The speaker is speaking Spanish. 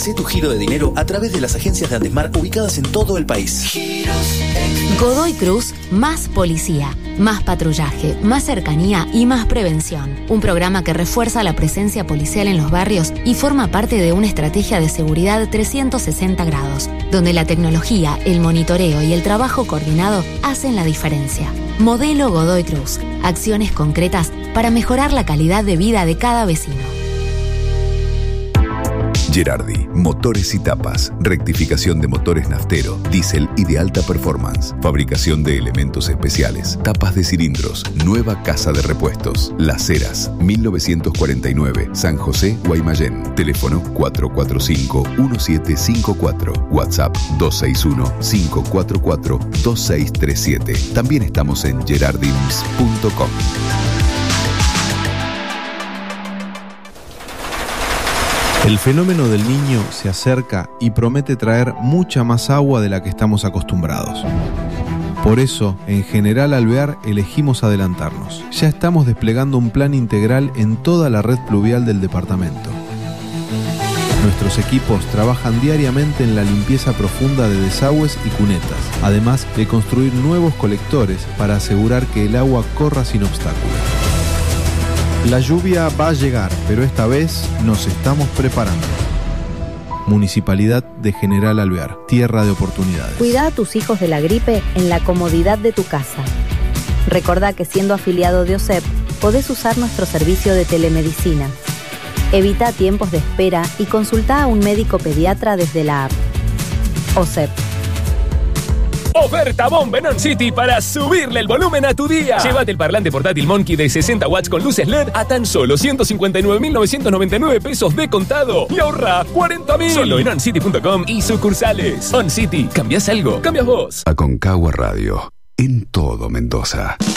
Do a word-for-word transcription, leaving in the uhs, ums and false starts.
Hacé tu giro de dinero a través de las agencias de Andesmar ubicadas en todo el país. Godoy Cruz, más policía, más patrullaje, más cercanía y más prevención. Un programa que refuerza la presencia policial en los barrios y forma parte de una estrategia de seguridad trescientos sesenta grados, donde la tecnología, el monitoreo y el trabajo coordinado hacen la diferencia. Modelo Godoy Cruz. Acciones concretas para mejorar la calidad de vida de cada vecino. Gerardi, motores y tapas, rectificación de motores naftero, diésel y de alta performance, fabricación de elementos especiales, tapas de cilindros, nueva casa de repuestos, Las Heras, mil novecientos cuarenta y nueve, San José, Guaymallén, teléfono cuatro cuatro cinco, uno siete cinco cuatro, WhatsApp dos seis uno, cinco cuatro cuatro, dos seis tres siete. También estamos en gerardins punto com. El fenómeno del Niño se acerca y promete traer mucha más agua de la que estamos acostumbrados. Por eso, en General Alvear elegimos adelantarnos. Ya estamos desplegando un plan integral en toda la red pluvial del departamento. Nuestros equipos trabajan diariamente en la limpieza profunda de desagües y cunetas, además de construir nuevos colectores para asegurar que el agua corra sin obstáculos. La lluvia va a llegar, pero esta vez nos estamos preparando. Municipalidad de General Alvear, tierra de oportunidades. Cuida a tus hijos de la gripe en la comodidad de tu casa. Recordá que siendo afiliado de O S E P, podés usar nuestro servicio de telemedicina. Evita tiempos de espera y consulta a un médico pediatra desde la app. O S E P. Oferta bomba en On City para subirle el volumen a tu día. Llévate el parlante portátil Monkey de sesenta watts con luces L E D a tan solo ciento cincuenta y nueve mil novecientos noventa y nueve pesos de contado y ahorra cuarenta mil. Solo en on city punto com y sucursales. On City, ¿cambias algo? Cambias vos. Aconcagua Radio, en todo Mendoza.